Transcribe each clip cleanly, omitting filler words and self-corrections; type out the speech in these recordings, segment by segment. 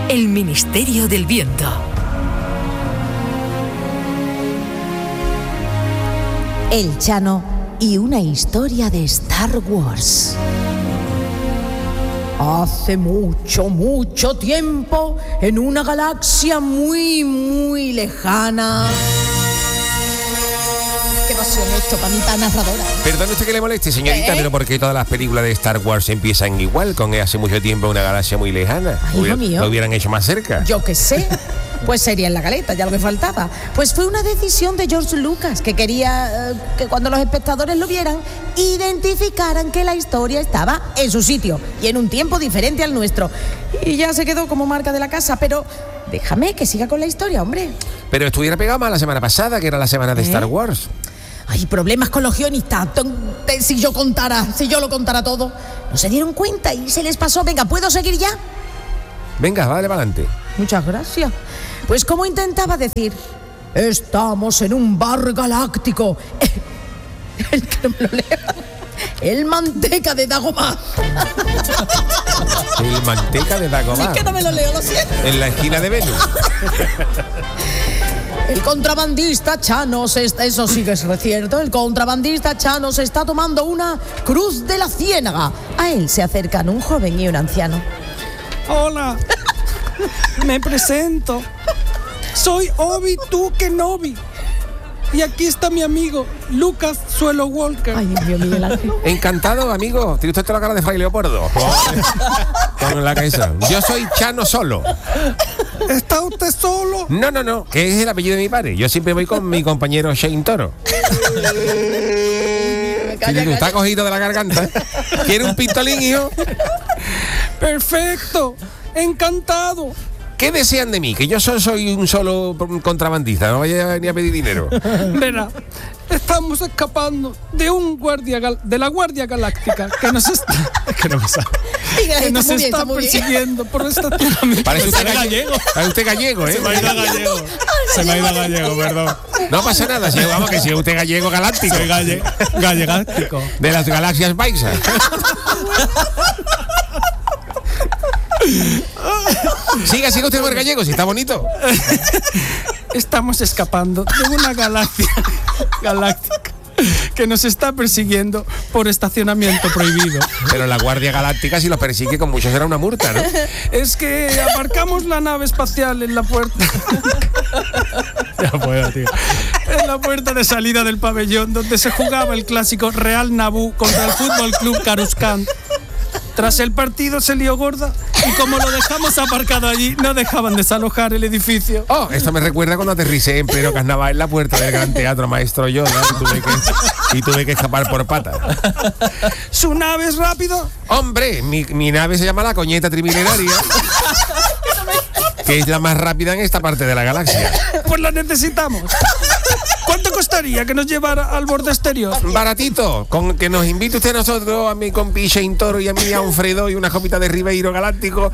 El Ministerio del Viento. El Chano y una historia de Star Wars. Hace mucho, mucho tiempo, en una galaxia muy, muy lejana. Qué pasión esto para mí, para narradora. Perdone usted que le moleste, señorita, pero ¿por qué todas las películas de Star Wars empiezan igual, con hace mucho tiempo una galaxia muy lejana? Ay, hijo mío. ¿Lo hubieran hecho más cerca? Yo qué sé. Pues sería en la galeta, ya lo que faltaba. Pues fue una decisión de George Lucas, que quería que cuando los espectadores lo vieran, identificaran que la historia estaba en su sitio y en un tiempo diferente al nuestro. Y ya se quedó como marca de la casa, pero déjame que siga con la historia, hombre. Pero estuviera pegado más la semana pasada, que era la semana de Star Wars. Hay problemas con los guionistas. Si yo lo contara todo. No se dieron cuenta y se les pasó. Venga, ¿puedo seguir ya? Venga, vale, para adelante. Muchas gracias. Pues como intentaba decir, estamos en un bar galáctico. El que no me lo lea. El Manteca de Dagobah. El Manteca de Dagobah. Es que no me lo leo, lo siento. En la esquina de Venus. El contrabandista Chano eso sí que es cierto. El contrabandista Chano se está tomando una cruz de la ciénaga. A él se acercan un joven y un anciano. Hola, me presento. Soy Obi-Wan Kenobi. Y aquí está mi amigo, Lucas Suelo Walker. Ay, Dios mío, Miguel Ángel. Encantado, amigo. Tiene usted toda la cara de Fray Leopoldo. Con la cabeza. Yo soy Chano Solo. ¿Está usted solo? No, que es el apellido de mi padre. Yo siempre voy con mi compañero Shane Toro. Está cogido de la garganta. ¿Quiere un pistolín, hijo? Perfecto, encantado. ¿Qué desean de mí? Que yo soy un solo contrabandista, no vaya ni a pedir dinero. Verá, estamos escapando de de la Guardia Galáctica que nos está persiguiendo por estacionamiento. Parece usted gallego. Parece usted gallego, ¿eh? Se me ha ido gallego, perdón. No pasa nada, si vamos que si usted gallego galáctico. Soy gallegáctico. De las galaxias paisas. Siga usted con el gallego, si está bonito. Estamos escapando de una galaxia galáctica que nos está persiguiendo por estacionamiento prohibido. Pero la Guardia Galáctica, si los persigue, con mucho será una multa, ¿no? Es que aparcamos la nave espacial en la puerta. Ya puedo, tío. En la puerta de salida del pabellón donde se jugaba el clásico Real Nabú contra el Fútbol Club Caruscan. Tras el partido se lió gorda y como lo dejamos aparcado allí, no dejaban desalojar el edificio. Oh, esto me recuerda cuando aterricé en pleno carnaval en la puerta del Gran Teatro Maestro Yoda y tuve que escapar por patas. ¿Su nave es rápido? Hombre, mi nave se llama la Coñeta Trimilenaria, que es la más rápida en esta parte de la galaxia. Pues la necesitamos. ¿Cuánto costaría que nos llevara al borde exterior? Baratito, con que nos invite usted a nosotros, a mi compi Shane Toro y a mí a un Fredo y una copita de Ribeiro Galáctico,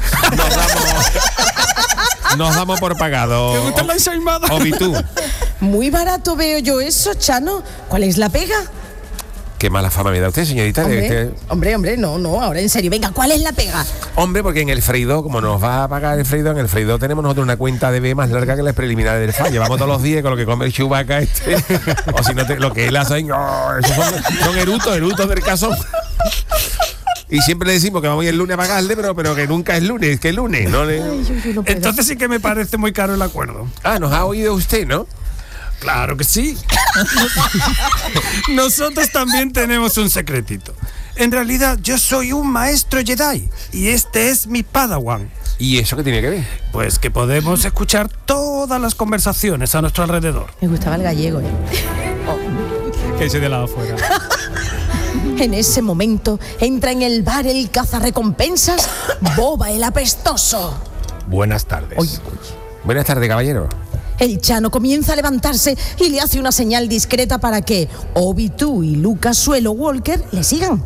nos damos por pagado. ¿Te gusta la ensaimada? Obi tú. Muy barato veo yo eso, Chano. ¿Cuál es la pega? Qué mala fama me da usted, señorita. Hombre, no, ahora en serio. Venga, ¿cuál es la pega? Hombre, porque en el Freidó, como nos va a pagar el Freidó, en el Freidó tenemos nosotros una cuenta de B más larga que las preliminares del FA. Llevamos todos los días con lo que come el Chewbacca o si no, lo que él hace, esos son erutos del caso. Y siempre le decimos que vamos el lunes a pagarle, pero que nunca es lunes, que es lunes. ¿No? Entonces sí que me parece muy caro el acuerdo. Ah, nos ha oído usted, ¿no? Claro que sí. Nosotros también tenemos un secretito. En realidad, yo soy un maestro Jedi y este es mi Padawan. ¿Y eso qué tiene que ver? Pues que podemos escuchar todas las conversaciones a nuestro alrededor. Me gustaba el gallego, Que ese de lado afuera. En ese momento entra en el bar el cazarrecompensas Boba el apestoso. Buenas tardes. Oye. Buenas tardes, caballero. El Chano comienza a levantarse y le hace una señal discreta para que Obi-Wan y Lucas Suelo Walker le sigan.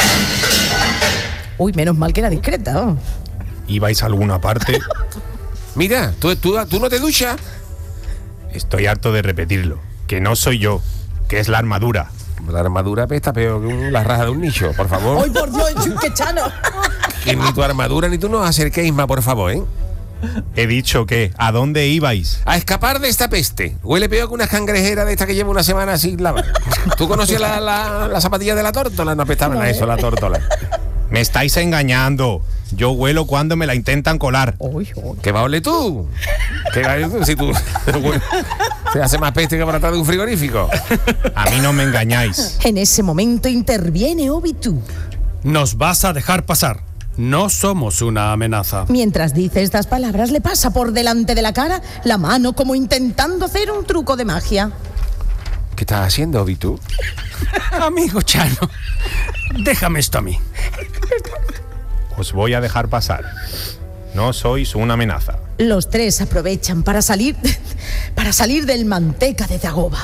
Uy, menos mal que era discreta, ¿no? ¿Ibais a alguna parte? Mira, ¿tú no te duchas? Estoy harto de repetirlo. Que no soy yo, que es la armadura. La armadura pesta peor que la raja de un nicho, por favor. ¡Ay, por Dios, qué Chano! Que ni tu armadura ni tú nos acerquéis más, por favor, ¿eh? He dicho que, ¿a dónde ibais? A escapar de esta peste. Huele peor que una cangrejera de esta que lleva una semana sin lavar. ¿Tú conocías la zapatilla de la tórtola? No apestaban a eso, la tórtola. Me estáis engañando. Yo huelo cuando me la intentan colar. ¿Qué va a oler tú? ¿Qué va a oler tú? Si tú te hace más peste que por atrás de un frigorífico. A mí no me engañáis. En ese momento interviene Obitú. Nos vas a dejar pasar. No somos una amenaza. Mientras dice estas palabras, le pasa por delante de la cara la mano como intentando hacer un truco de magia. ¿Qué estás haciendo, Obitú? Amigo Chano, déjame esto a mí. Os voy a dejar pasar. No sois una amenaza. Los tres aprovechan para salir del manteca de Dagoba.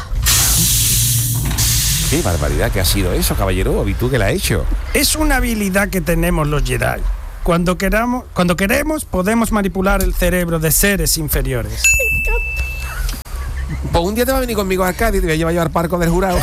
Qué barbaridad que ha sido eso, caballero. Obitú, ¿qué la ha hecho? Es una habilidad que tenemos los Jedi. Cuando queremos, podemos manipular el cerebro de seres inferiores. Pues un día te va a venir conmigo a Arcadia y te voy a llevar yo al Parco del Jurado.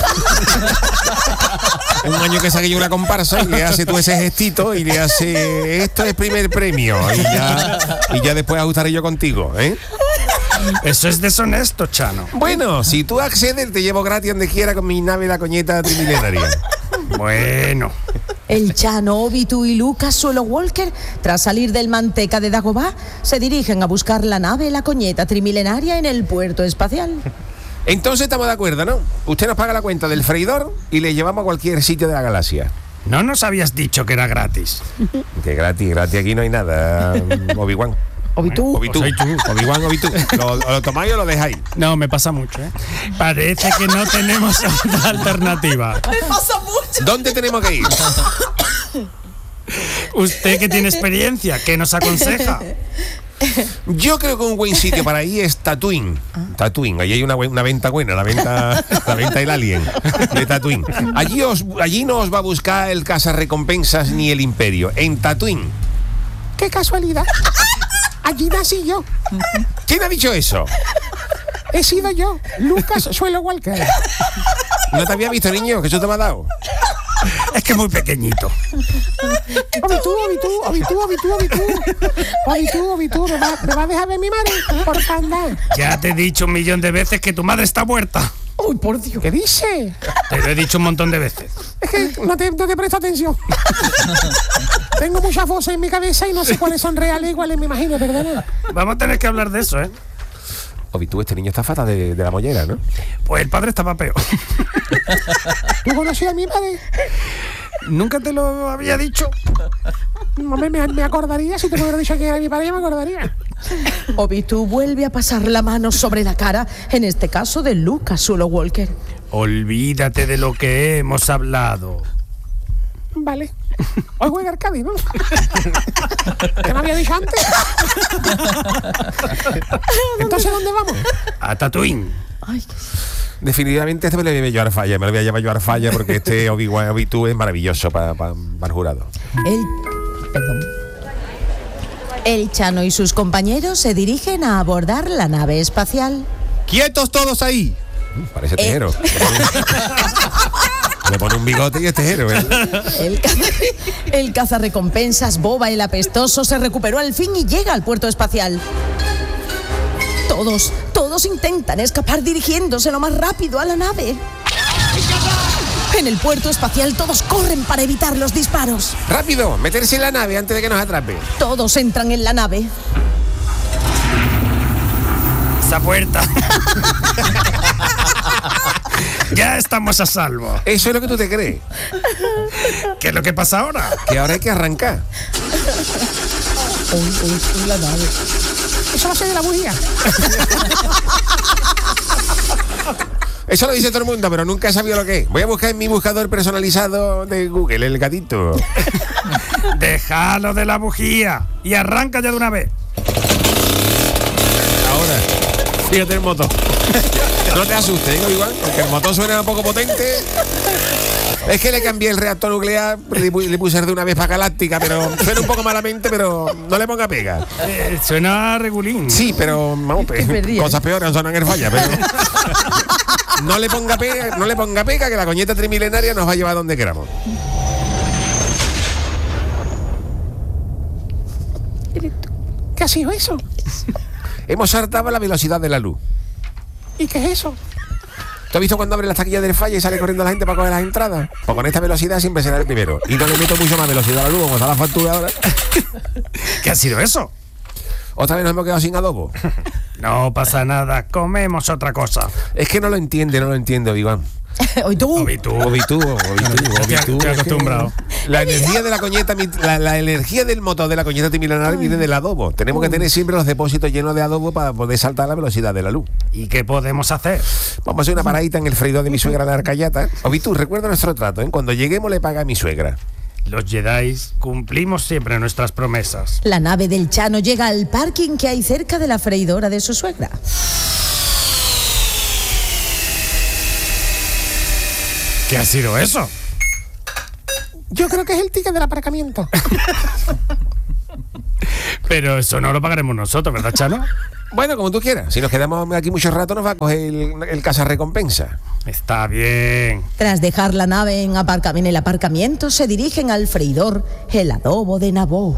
Un año que saque yo una comparsa y le hace tú ese gestito y le hace esto es primer premio y ya después ajustaré yo contigo, ¿eh? Eso es deshonesto, Chano. Bueno, si tú accedes te llevo gratis donde quiera con mi nave la coñeta trimilenaria. Bueno. El Chano, Obitú y Lucas Suelo Walker, tras salir del manteca de Dagobah, se dirigen a buscar la nave la coñeta trimilenaria en el puerto espacial. Entonces estamos de acuerdo, ¿no? Usted nos paga la cuenta del freidor y le llevamos a cualquier sitio de la galaxia. No nos habías dicho que era gratis. Que gratis aquí no hay nada, Obi-Wan. Obitú. Obi-Wan, Obitú. ¿Lo tomáis o lo dejáis? No, me pasa mucho, ¿eh? Parece que no tenemos otra alternativa. Me pasa mucho. ¿Dónde tenemos que ir? Usted que tiene experiencia, ¿qué nos aconseja? Yo creo que un buen sitio para ir es Tatooine. Tatooine, ahí hay una venta buena, la venta del Alien de Tatooine. Allí no os va a buscar el cazarrecompensas ni el Imperio. En Tatooine. ¡Qué casualidad! Allí nací yo. ¿Quién ha dicho eso? He sido yo, Lucas Suelo Walker. ¿No te había visto, niño? ¿Que eso te me ha dado? Es que es muy pequeñito. Obitú, ¿me va a dejar ver mi madre? Por favor. Ya te he dicho 1.000.000 de veces que tu madre está muerta. ¡Uy, por Dios! ¿Qué dice? Te lo he dicho un montón de veces. Es que no te presto atención. Tengo muchas voces en mi cabeza y no sé cuáles son reales y cuáles me imagino, perdona. Vamos a tener que hablar de eso, ¿eh? Obitú, este niño está fatal de la mollera, ¿no? Pues el padre estaba peor. ¿Tú conocías a mi padre? ¿Nunca te lo había dicho? Me acordaría, si te hubiera dicho que era mi padre, me acordaría. Obitú vuelve a pasar la mano sobre la cara, en este caso de Lucas Suelo Walker. Olvídate de lo que hemos hablado. Vale. Hoy juega Arcadia, ¿no? ¿Qué me había dicho antes? Entonces, ¿dónde vamos? A Tatooine. Ay, Definitivamente este me lo voy a llevar a falla. Me lo voy a llevar yo a falla porque este Obitú es maravilloso para el jurado. El Chano y sus compañeros se dirigen a abordar la nave espacial. ¡Quietos todos ahí! Parece tejero. Le pone un bigote y es tejero, ¿eh? El cazarrecompensas Boba el apestoso se recuperó al fin y llega al puerto espacial. Todos intentan escapar dirigiéndose lo más rápido a la nave. En el puerto espacial todos corren para evitar los disparos. ¡Rápido! Meterse en la nave antes de que nos atrape. Todos entran en la nave. Esa puerta. Ya estamos a salvo. Eso es lo que tú te crees. ¿Qué es lo que pasa ahora? Que ahora hay que arrancar. La nave. Eso va a ser de la bujía. Eso lo dice todo el mundo, pero nunca he sabido lo que es. Voy a buscar en mi buscador personalizado de Google, el gatito. Déjalo de la bujía y arranca ya de una vez. Ahora, fíjate el motor. No te asustes, ¿no, igual? Porque el motor suena un poco potente. Es que le cambié el reactor nuclear, le puse el de una Vespa galáctica, pero suena un poco malamente, pero no le ponga pega. Suena regulín. Sí, pero vamos, cosas peores son en el falla, pero no le ponga pega, que la coñeta trimilenaria nos va a llevar donde queramos. ¿Qué ha sido eso? Hemos saltado la velocidad de la luz. ¿Y qué es eso? ¿Tú has visto cuando abre las taquillas del Falla y sale corriendo la gente para coger las entradas? Pues con esta velocidad siempre será el primero. Y no le meto mucho más velocidad a la luz, como está la factura ahora. ¿Qué ha sido eso? Otra vez nos hemos quedado sin adobo. No pasa nada, comemos otra cosa. Es que no lo entiendo, Iván. Hoy tú. Estoy acostumbrado. La energía de la coñeta, la energía del motor de la coñeta timilenaria viene del adobo. Tenemos que tener siempre los depósitos llenos de adobo para poder saltar la velocidad de la luz. ¿Y qué podemos hacer? Vamos a hacer una paradita en el freidor de mi suegra de Arcayata. Ovitu, recuerda nuestro trato, ¿eh? Cuando lleguemos le paga a mi suegra. Los Jedi cumplimos siempre nuestras promesas. La nave del Chano llega al parking que hay cerca de la freidora de su suegra. ¿Qué ha sido eso? Yo creo que es el ticket del aparcamiento. Pero eso no lo pagaremos nosotros, ¿verdad, Chano? Bueno, como tú quieras. Si nos quedamos aquí mucho rato nos va a coger el cazarrecompensa. Está bien. Tras dejar la nave en el aparcamiento, se dirigen al freidor, el adobo de Naboo.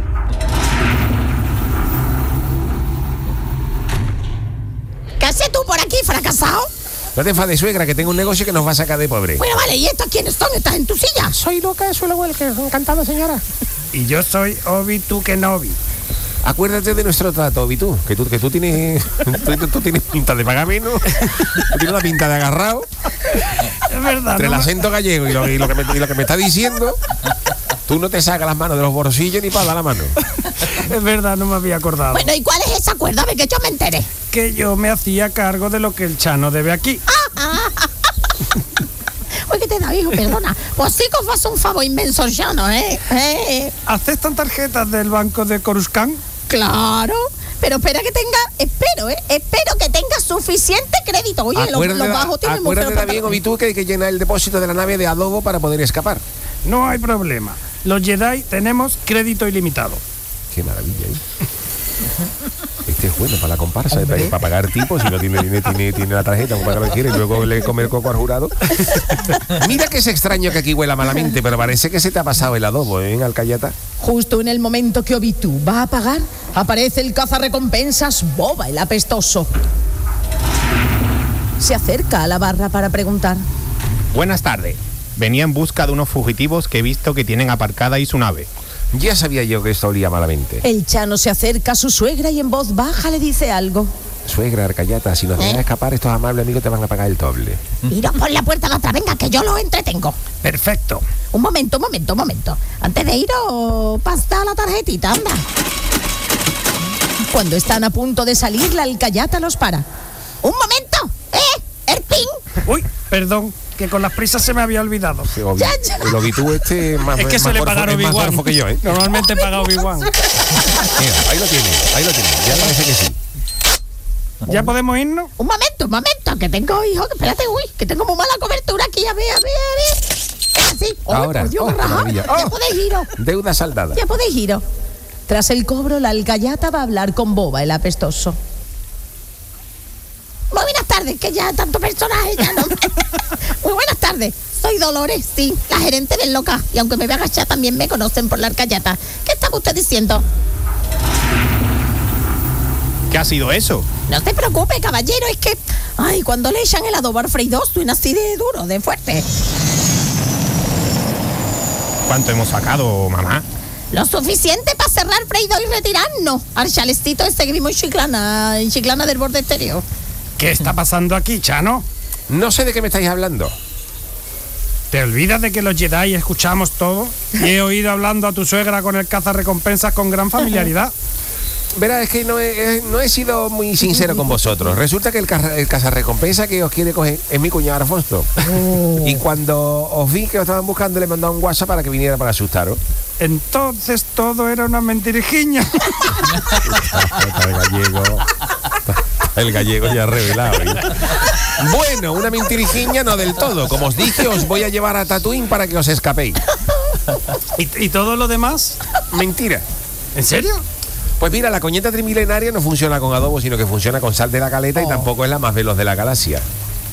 ¿Qué haces tú por aquí, fracasado? No te enfades, suegra, que tengo un negocio que nos va a sacar de pobre. Bueno, vale, ¿y estos quiénes son? ¿Estás en tu silla? Soy Lucas de Suelo Welker. Encantado, señora. Y yo soy Obi-Tu Kenobi. Acuérdate de nuestro trato, Obi-Tu, que tú tienes tú tienes pinta de pagar menos. Tú tienes una pinta de agarrado. Es verdad. Entre el acento gallego y lo que me está diciendo, tú no te sacas las manos de los bolsillos ni para dar la mano. Es verdad, no me había acordado. Bueno, ¿y cuál es ese acuerdo? A ver, que yo me enteré. Que yo me hacía cargo de lo que el Chano debe aquí. Oye, ¿qué te da, hijo? Perdona. Pues sí que os hace un favor inmenso, Chano, ¿eh? ¿Aceptan tarjetas del banco de Coruscant? Claro. Pero espero que tenga suficiente crédito. Oye, los bajos tienen muy feo. Acuérdate también, Obi-Tu, que hay que llenar el depósito de la nave de adobo para poder escapar. No hay problema. Los Jedi tenemos crédito ilimitado. Qué maravilla, ¿eh? Este es bueno para la comparsa, para pagar tipo, si no tiene la tarjeta, como para que lo quiere, y luego le comer coco al jurado. Mira que es extraño que aquí huela malamente, pero parece que se te ha pasado el adobo, ¿eh, en Alcayata? Justo en el momento que Obi-Tu va a pagar, aparece el cazarrecompensas Boba, el apestoso. Se acerca a la barra para preguntar. Buenas tardes. Venía en busca de unos fugitivos que he visto que tienen aparcada ahí su nave. Ya sabía yo que esto olía malamente. El Chano se acerca a su suegra y en voz baja le dice algo. Suegra, Arcayata, si nos dejas escapar, estos amables amigos te van a pagar el doble. Iros por la puerta de atrás, venga, que yo los entretengo. Perfecto. Un momento. Antes de iros, pasa la tarjetita, anda. Cuando están a punto de salir, la Alcayata los para. ¡Un momento! ¡El pin! Uy, perdón, que con las prisas se me había olvidado. Ya. El Obi-Tu este Es que se le pagaron es más Obi-Wan. gorfo que yo, ¿eh? Normalmente paga Obi-Wan. Mira, ahí lo tiene, ya parece que sí. ¿Ya podemos irnos? Un momento, que tengo, hijo, espérate, que tengo muy mala cobertura aquí, a ver. Así. Ahora, Dios, qué maravilla. Ya podéis iros. Deuda saldada. Ya podéis iros. Tras el cobro, la Alcayata va a hablar con Boba, el apestoso. Muy buenas tardes, que ya tanto personaje ya no. Muy buenas tardes. Soy Dolores, sí, la gerente del local. Y aunque me vea agachar, también me conocen por la Arcayata. ¿Qué estaba usted diciendo? ¿Qué ha sido eso? No se preocupe, caballero, es que... Ay, cuando le echan el adobo al freidor, suena así de duro, de fuerte. ¿Cuánto hemos sacado, mamá? Lo suficiente para cerrar el freidor y retirarnos al chalecito ese que vimos en Chiclana del borde exterior. ¿Qué está pasando aquí, Chano? No sé de qué me estáis hablando. ¿Te olvidas de que los Jedi escuchamos todo? Y he oído hablando a tu suegra con el cazarrecompensas con gran familiaridad. Verá, es que no he sido muy sincero con vosotros. Resulta que el cazarrecompensa que os quiere coger es mi cuñado Alfonso. Y cuando os vi que os estaban buscando, le he mandado un WhatsApp para que viniera para asustaros. Entonces todo era una mentirijiña. El gallego ya revelado. Bueno, una mentirijiña no del todo. Como os dije, os voy a llevar a Tatooine para que os escapéis. ¿Y todo lo demás? Mentira. ¿En serio? Pues mira, la coñeta trimilenaria no funciona con adobo, sino que funciona con sal de la caleta y tampoco es la más veloz de la galaxia.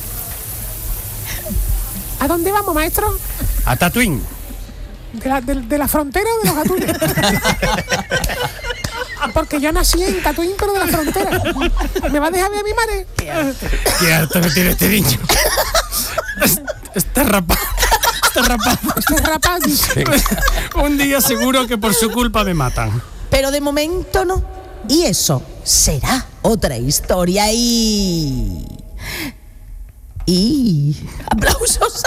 ¿A dónde vamos, maestro? A Tatooine. ¿De la frontera o de los atunes? Porque yo nací en Tatuín, pero de la frontera. ¿Me va a dejar ver a mi madre? Qué harto me tiene este niño. Está rapado. Un día seguro que por su culpa me matan. Pero de momento no. Y eso será otra historia y aplausos.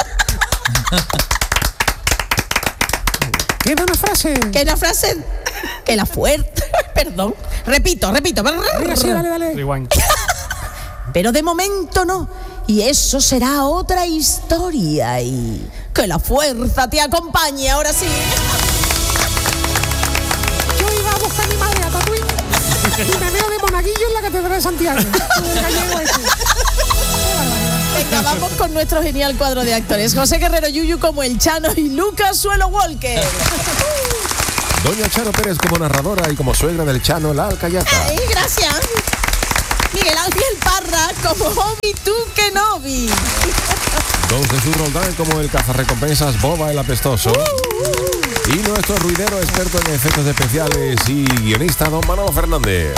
Queda una frase. Que la fuerte. Perdón. Repito. Venga, sí, dale. Rewind. Pero de momento no. Y eso será otra historia y que la fuerza te acompañe. Ahora sí. Yo iba a buscar a mi madre a Tatuín y me veo de monaguillo en la Catedral de Santiago. El gallego ese. Venga, vamos con nuestro genial cuadro de actores. José Guerrero Yuyu como el Chano y Lucas Suelo Walker. Doña Charo Pérez como narradora y como suegra del Chano, la alcayata. Gracias. Miguel Ángel Parra como Obi tú Kenobi. Don Jesús Roldán como el cazarrecompensas Boba el apestoso. Y nuestro ruidero experto en efectos especiales y guionista don Manolo Fernández.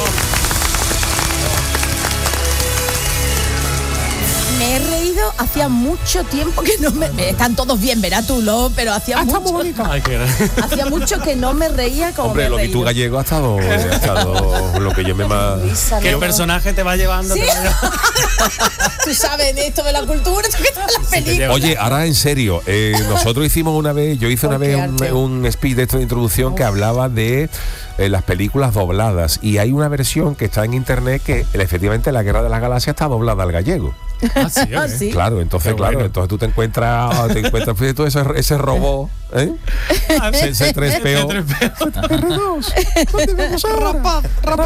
Me he reído, hacía mucho tiempo que no me... Están todos bien, verás tú, pero hacía Está muy mucho... bonito. Hacía mucho que no me reía como Hombre, me he lo reído. Vitu Gallego ha estado lo que yo me más... ¿Qué personaje te va llevando? Sí. Tú sabes esto de la cultura, tú que todas las películas. Oye, ahora en serio, nosotros hicimos una vez, yo hice una vez un speech de esto de introducción que hablaba de las películas dobladas y hay una versión que está en internet que efectivamente La Guerra de las Galaxias está doblada al gallego. Sí. Claro, entonces entonces tú te encuentras fíjate tú ese robot, ese 3PO. R2, ¿dónde vamos ahora?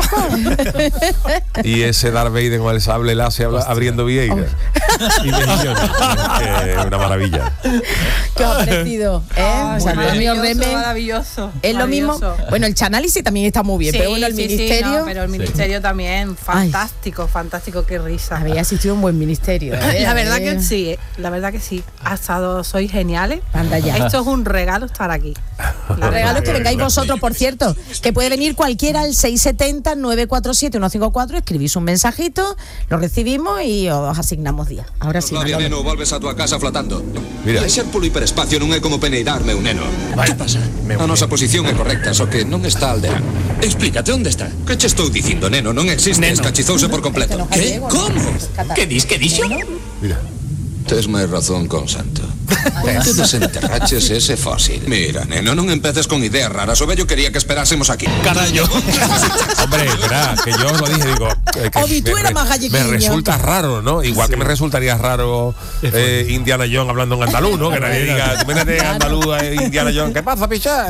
Y ese Darth Vader con el sable láser abriendo Vieira. Y mejillones. Una maravilla. ¿Qué os ha parecido? Antonio Reme. Maravilloso. Es lo mismo. Bueno, el Chanálisis también está muy bien, pero bueno, el ministerio. no, pero el ministerio también, fantástico, qué risa. Había asistido a un buen ministerio. La verdad que sí, sois geniales. Anda ya. Esto es un regalo estar aquí. El regalo es que vengáis vosotros, por cierto, que puede venir cualquiera al 670-947-154, escribís un mensajito, lo recibimos y os asignamos día. Ahora sí. Todavía, neno, volves a tu casa flotando. Mira. Ser polo hiperespacio non é como peneidarme un neno. Que pasa? A nosa posición é correcta, só que non está aldea. Explícate, onde está? Que che estou dicindo, neno? Non existe, escachizouse por completo. Que? Como? Que dixo? Mira. Tes máis razón con Santo. Te desenterraches ese fósil. Mira, neno, non empeces con ideas raras. O vello quería que esperásemos aquí. Carallo. Hombre, verá, que yo os lo dije, digo... Obi, tú eras más galleguiño. Me resulta raro, ¿no? Igual que me resultaría raro Indiana Jones hablando en andaluz, ¿no? Que nadie diga, tú vienes andaluz Indiana Jones, ¿qué pasa, picha?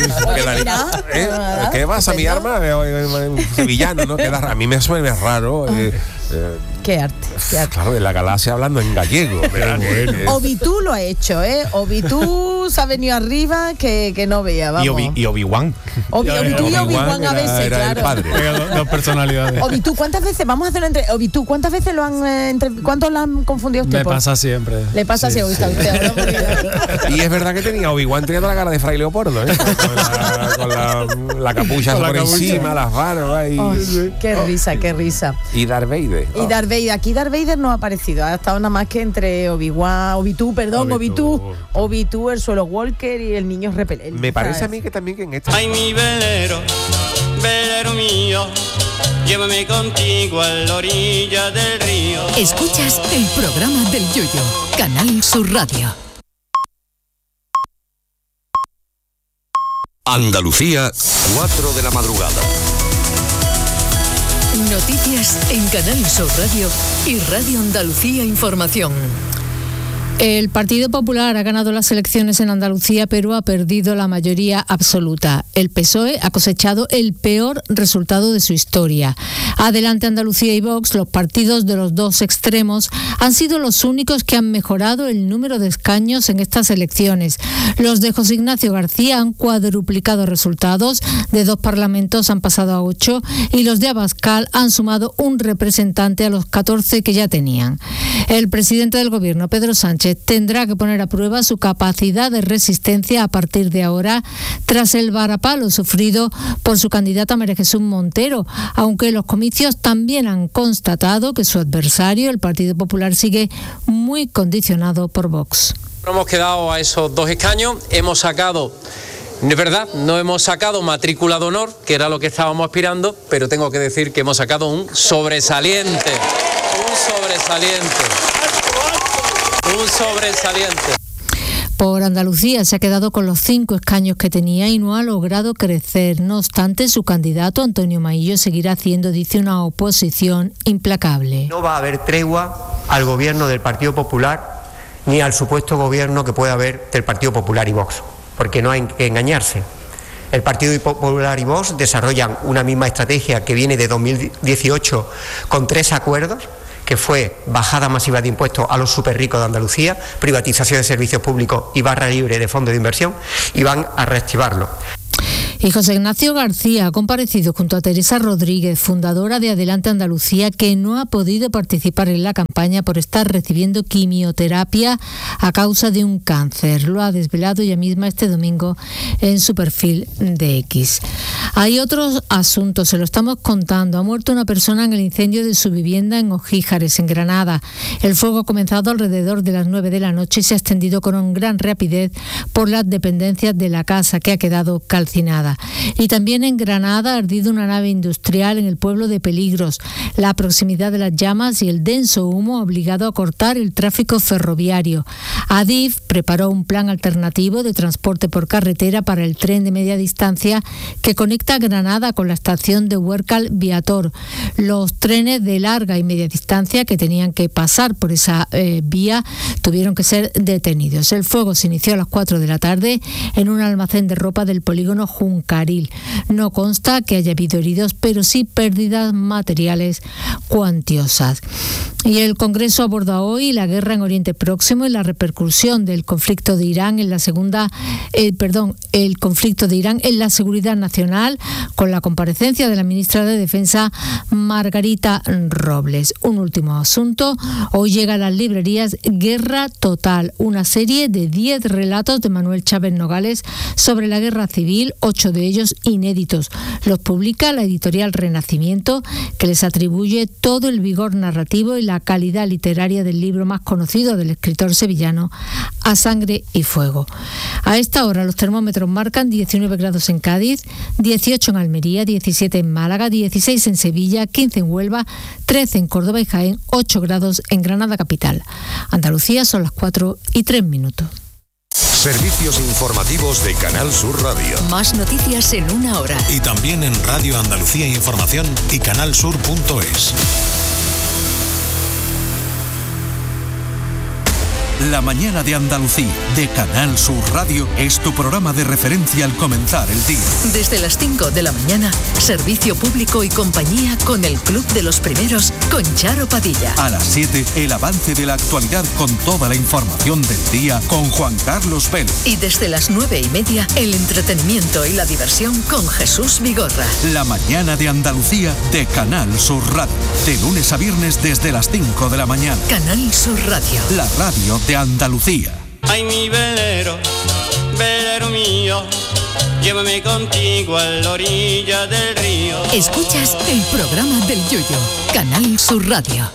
¿Qué pasa, mi arma? Sevillano, ¿no? A mí me suena raro... Qué arte. Claro, de la galaxia hablando en gallego. Obitú lo ha hecho, Obitú se ha venido arriba que no vea, vamos. Y Obi-Wan. Obitú y Obi-Wan a veces, era claro. el padre. Dos personalidades. Obitú, ¿cuántas veces? Vamos a hacerlo entre... Obitú, ¿cuántas veces lo han... ¿Cuántos lo han confundido usted? Me pasa siempre. Le pasa así, usted. Y es verdad que tenía Obi-Wan teniendo la cara de Fray Leopoldo, con la capucha por encima, las barbas. Qué risa. Y Darth Vader. Aquí Darth Vader no ha aparecido, ha estado nada más que entre Obitú, el Suelo Walker y el niño repelente. Me parece a mí que también que en esto... Ay, mi velero mío, llévame contigo a la orilla del río. Escuchas el programa del Yoyo, Canal Sur Radio. Andalucía, 4 de la madrugada. Noticias en Canal Sur Radio y Radio Andalucía Información. El Partido Popular ha ganado las elecciones en Andalucía, pero ha perdido la mayoría absoluta. El PSOE ha cosechado el peor resultado de su historia. Adelante Andalucía y Vox, los partidos de los dos extremos, han sido los únicos que han mejorado el número de escaños en estas elecciones. Los de José Ignacio García han cuadruplicado resultados, de 2 parlamentos han pasado a 8 y los de Abascal han sumado un representante a los 14 que ya tenían. El presidente del Gobierno, Pedro Sánchez, Sánchez tendrá que poner a prueba su capacidad de resistencia a partir de ahora tras el varapalo sufrido por su candidata María Jesús Montero, aunque los comicios también han constatado que su adversario, el Partido Popular, sigue muy condicionado por Vox. Hemos quedado a esos 2 escaños, hemos sacado, es verdad, no hemos sacado matrícula de honor, que era lo que estábamos aspirando, pero tengo que decir que hemos sacado un sobresaliente. Por Andalucía se ha quedado con los 5 escaños que tenía y no ha logrado crecer. No obstante, su candidato, Antonio Maillo, seguirá haciendo, dice, una oposición implacable. No va a haber tregua al gobierno del Partido Popular ni al supuesto gobierno que pueda haber del Partido Popular y Vox, porque no hay que engañarse. El Partido Popular y Vox desarrollan una misma estrategia que viene de 2018 con 3 acuerdos, que fue bajada masiva de impuestos a los superricos de Andalucía, privatización de servicios públicos y barra libre de fondos de inversión, y van a reactivarlo. Y José Ignacio García ha comparecido junto a Teresa Rodríguez, fundadora de Adelante Andalucía, que no ha podido participar en la campaña por estar recibiendo quimioterapia a causa de un cáncer. Lo ha desvelado ella misma este domingo en su perfil de X. Hay otros asuntos, se lo estamos contando. Ha muerto una persona en el incendio de su vivienda en Ojíjares, en Granada. El fuego ha comenzado alrededor de las 9 de la noche y se ha extendido con gran rapidez por las dependencias de la casa, que ha quedado calcinada. Y también en Granada ha ardido una nave industrial en el pueblo de Peligros. La proximidad de las llamas y el denso humo ha obligado a cortar el tráfico ferroviario. Adif preparó un plan alternativo de transporte por carretera para el tren de media distancia que conecta Granada con la estación de Huércal Viator. Los trenes de larga y media distancia que tenían que pasar por esa vía tuvieron que ser detenidos. El fuego se inició a las 4 de la tarde en un almacén de ropa del polígono Juncaril. No consta que haya habido heridos, pero sí pérdidas materiales cuantiosas. Y el Congreso aborda hoy la guerra en Oriente Próximo y la repercusión del conflicto de Irán en el conflicto de Irán en la seguridad nacional, con la comparecencia de la ministra de Defensa, Margarita Robles. Un último asunto, hoy llega a las librerías Guerra Total, una serie de 10 relatos de Manuel Chávez Nogales sobre la guerra civil, 8 de ellos inéditos. Los publica la editorial Renacimiento, que les atribuye todo el vigor narrativo y la calidad literaria del libro más conocido del escritor sevillano, A Sangre y Fuego. A esta hora los termómetros marcan 19 grados en Cádiz, 18 en Almería, 17 en Málaga, 16 en Sevilla, 15 en Huelva, 13 en Córdoba y Jaén, 8 grados en Granada capital. Andalucía son las 4:03. Servicios informativos de Canal Sur Radio. Más noticias en una hora. Y también en Radio Andalucía Información y canalsur.es. La mañana de Andalucía, de Canal Sur Radio, es tu programa de referencia al comenzar el día. Desde las 5 de la mañana, servicio público y compañía con el Club de los Primeros, con Charo Padilla. A las 7, el avance de la actualidad con toda la información del día con Juan Carlos Vélez. Y desde las 9:30, el entretenimiento y la diversión con Jesús Vigorra. La mañana de Andalucía, de Canal Sur Radio. De lunes a viernes desde las 5 de la mañana. Canal Sur Radio. La radio de Andalucía. Ay, mi velero, velero mío, llévame contigo a la orilla del río. Escuchas el programa del Yoyo, Canal Sur Radio.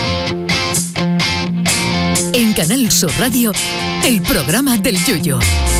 En Canal Sur Radio, el programa del Yoyo.